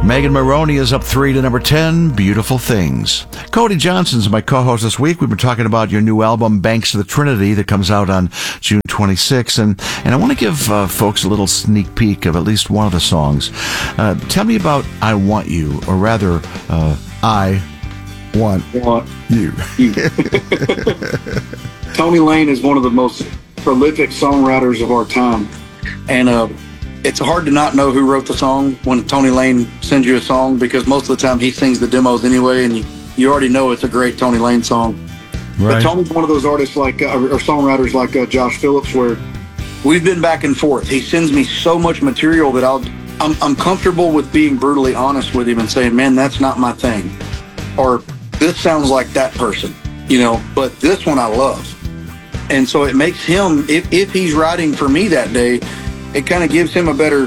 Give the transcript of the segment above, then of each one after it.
Megan Maroney is up 3 to number 10, Beautiful Things. Cody Johnson's my co-host this week. We've been talking about your new album, Banks of the Trinity, that comes out on June 26th. And I want to give folks a little sneak peek of at least one of the songs. Tell me about I Want You, or rather, I Want You. Tony Lane is one of the most prolific songwriters of our time. And it's hard to not know who wrote the song when Tony Lane sends you a song, because most of the time he sings the demos anyway, and you already know it's a great Tony Lane song. Right. But Tony's one of those artists or songwriters like Josh Phillips, where we've been back and forth. He sends me so much material that I'm comfortable with being brutally honest with him and saying, man, that's not my thing. Or this sounds like that person, but this one I love. And so it makes him, if he's writing for me that day, it kind of gives him a better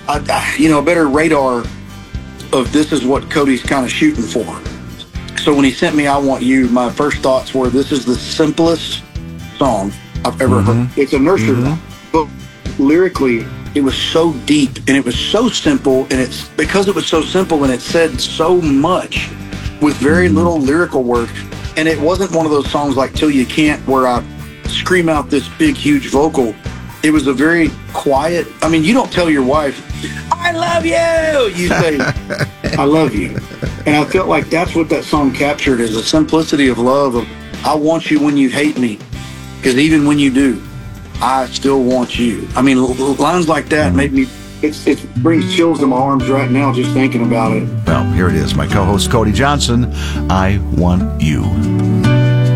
radar of this is what Cody's kind of shooting for. So when he sent me I Want You, my first thoughts were, this is the simplest song I've ever heard. It's a nursery rhyme, but lyrically, it was so deep and it was so simple, and it's because it was so simple and it said so much with very little lyrical work. And it wasn't one of those songs like Till You Can't where I scream out this big, huge vocal. It was a very quiet, you don't tell your wife, I love you. You say, I love you. And I felt like that's what that song captured, is the simplicity of love, of I want you when you hate me, because even when you do, I still want you. Lines like that made me, it brings chills to my arms right now just thinking about it. Well, here it is. My co-host Cody Johnson, I Want You.